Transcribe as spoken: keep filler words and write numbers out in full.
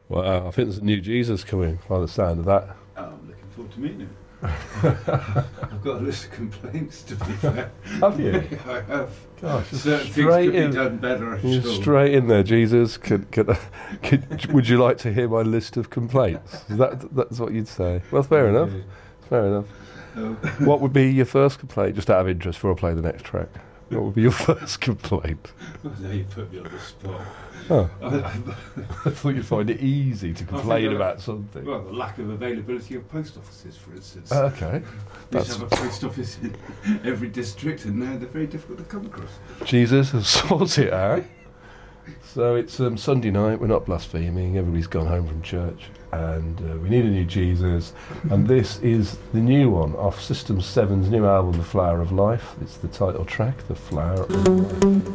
Wow, I think there's a new Jesus coming by the sound of that. Oh, I'm looking forward to meeting him. I've got a list of complaints, to be fair. Have you? I have. Gosh, Certain things straight could in. be done better, I'm You're sure. straight in there, Jesus. Could, could, could, would you like to hear my list of complaints? Is that that's what you'd say? Well, fair enough. Fair enough. Oh. What would be your first complaint, just out of interest, before I play the next track? What would be your first complaint? Well, now you put me on the spot. Oh. I, I, I thought you'd find it easy to complain think, uh, about something. well, the lack of availability of post offices, for instance. Uh, okay. We used to have a post office in every district, and now they're very difficult to come across. Jesus has sorted it out. So it's um, Sunday night, we're not blaspheming, everybody's gone home from church, and uh, we need a new Jesus, and this is the new one off System seven's new album, The Flower of Life. It's the title track, The Flower of Life.